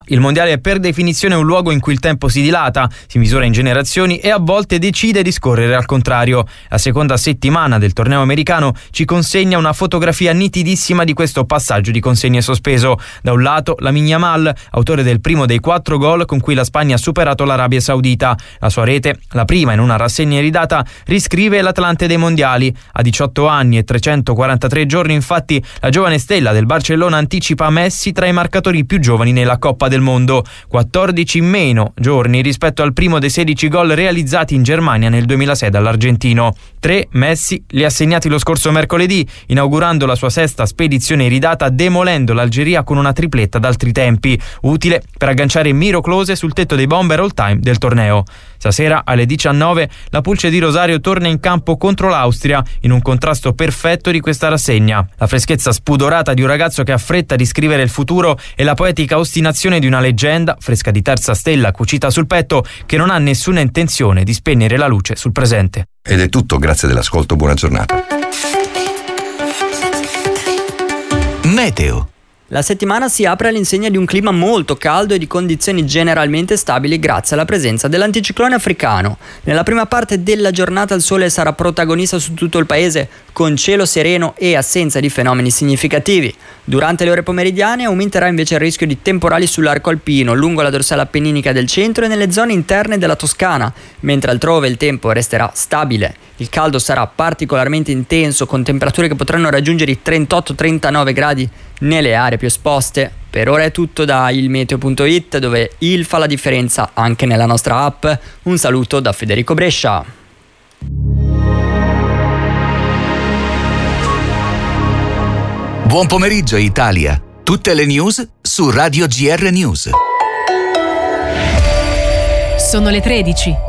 Il mondiale è per definizione un luogo in cui il tempo si dilata, si misura in generazioni e a volte decide di scorrere al contrario. La seconda settimana del torneo americano ci consegna una fotografia nitidissima di questo passaggio di consegne sospeso. Da un lato Lamine Yamal, autore del primo dei 4 gol con cui la Spagna ha superato l'Arabia Saudita. La sua rete, la prima in una rassegna iridata, riscrive l'Atlante dei mondiali. A 18 anni e 343 giorni, infatti, la giovane stella del Barcellona anticipa Messi tra i marcatori più giovani nella Coppa del Mondo. 14 in meno giorni rispetto al primo dei 16 gol realizzati in Germania nel 2006 dall'argentino. 3 Messi li ha segnati lo scorso mercoledì, inaugurando la sua sesta spedizione iridata demolendo l'Algeria con una tripletta d'altri tempi, utile per agganciare Miro Klose sul tetto dei bomber all time del torneo. Stasera alle 19 la Pulce di Rosario torna in campo contro l'Austria in un contrasto perfetto di questa rassegna. La freschezza spudorata di un ragazzo che ha fretta di scrivere il futuro e la poetica ostinazione di una leggenda, fresca di terza stella cucita sul petto, che non ha nessuna intenzione di spegnere la luce sul presente. Ed è tutto, grazie dell'ascolto, buona giornata. Meteo. La settimana si apre all'insegna di un clima molto caldo e di condizioni generalmente stabili grazie alla presenza dell'anticiclone africano. Nella prima parte della giornata il sole sarà protagonista su tutto il paese, con cielo sereno e assenza di fenomeni significativi. Durante le ore pomeridiane aumenterà invece il rischio di temporali sull'arco alpino, lungo la dorsale appenninica del centro e nelle zone interne della Toscana, mentre altrove il tempo resterà stabile. Il caldo sarà particolarmente intenso, con temperature che potranno raggiungere i 38-39 gradi nelle aree più esposte. Per ora è tutto da ilmeteo.it, dove il fa la differenza anche nella nostra app. Un saluto da Federico Brescia. Buon pomeriggio Italia. Tutte le news su Radio GR News. Sono le 13.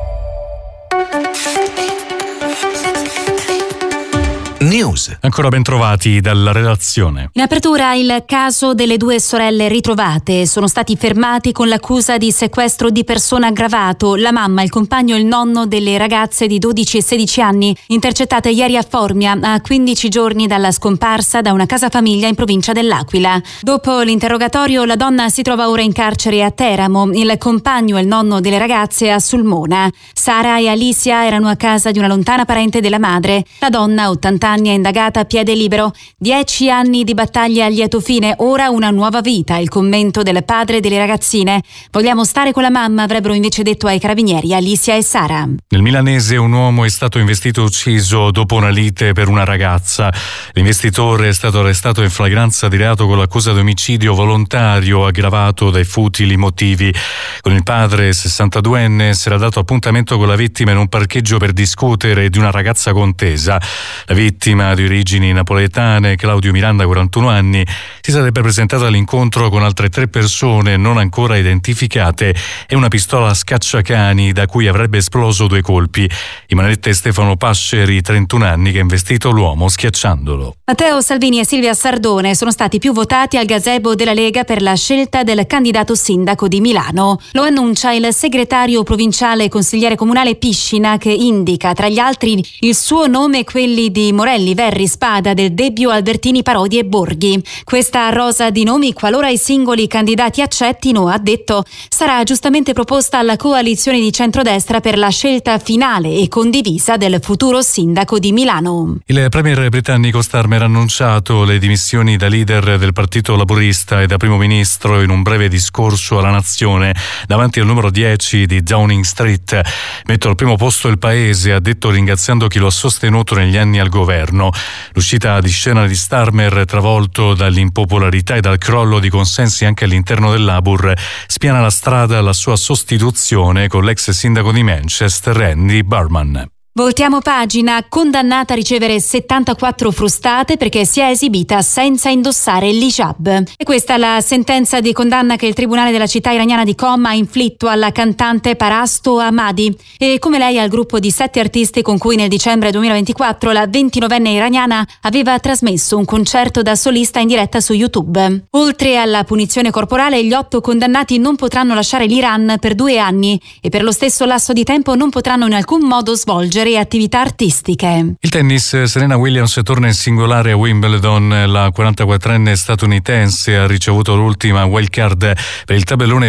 News. Ancora ben trovati dalla redazione. In apertura il caso delle 2 sorelle ritrovate. Sono stati fermati con l'accusa di sequestro di persona aggravato. La mamma, il compagno e il nonno delle ragazze di 12 e 16 anni, intercettate ieri a Formia, a 15 giorni dalla scomparsa da una casa famiglia in provincia dell'Aquila. Dopo l'interrogatorio la donna si trova ora in carcere a Teramo, il compagno e il nonno delle ragazze a Sulmona. Sara e Alicia erano a casa di una lontana parente della madre. La donna, 80 anni, è indagata a piede libero. 10 anni di battaglia a lieto fine, ora una nuova vita. Il commento del padre delle ragazzine. Vogliamo stare con la mamma, avrebbero invece detto ai carabinieri Alicia e Sara. Nel milanese un uomo è stato investito e ucciso dopo una lite per una ragazza. L'investitore è stato arrestato in flagranza di reato con l'accusa di omicidio volontario aggravato dai futili motivi. Con il padre, 62enne, si era dato appuntamento con la vittima in un parcheggio per discutere di una ragazza contesa. La vittima, di origini napoletane, Claudio Miranda, 41 anni, si sarebbe presentato all'incontro con altre 3 persone non ancora identificate e una pistola a scacciacani da cui avrebbe esploso 2 colpi. In manette Stefano Pasceri, 31 anni, che ha investito l'uomo schiacciandolo. Matteo Salvini e Silvia Sardone sono stati più votati al gazebo della Lega per la scelta del candidato sindaco di Milano. Lo annuncia il segretario provinciale e consigliere comunale Piscina, che indica tra gli altri il suo nome e quelli di Morelli, Verri, Spada, Del Debbio, Albertini, Parodi e Borghi. Questa rosa di nomi, qualora i singoli candidati accettino, ha detto, sarà giustamente proposta alla coalizione di centrodestra per la scelta finale e condivisa del futuro sindaco di Milano. Il premier britannico Starmer ha annunciato le dimissioni da leader del Partito Laburista e da primo ministro in un breve discorso alla nazione davanti al numero 10 di Downing Street. Metto al primo posto il paese, ha detto, ringraziando chi lo ha sostenuto negli anni al governo. L'uscita di scena di Starmer, travolto dall'impopolarità e dal crollo di consensi anche all'interno del Labour, spiana la strada alla sua sostituzione con l'ex sindaco di Manchester Andy Barman. Voltiamo pagina. Condannata a ricevere 74 frustate perché si è esibita senza indossare l'hijab. E questa è la sentenza di condanna che il tribunale della città iraniana di Qom ha inflitto alla cantante Parasto Ahmadi e come lei al gruppo di 7 artisti con cui nel dicembre 2024 la 29enne iraniana aveva trasmesso un concerto da solista in diretta su YouTube. Oltre alla punizione corporale, gli 8 condannati non potranno lasciare l'Iran per 2 anni e per lo stesso lasso di tempo non potranno in alcun modo svolgere attività artistiche. Il tennis, Serena Williams torna in singolare a Wimbledon. La 44enne statunitense ha ricevuto l'ultima wildcard per il tabellone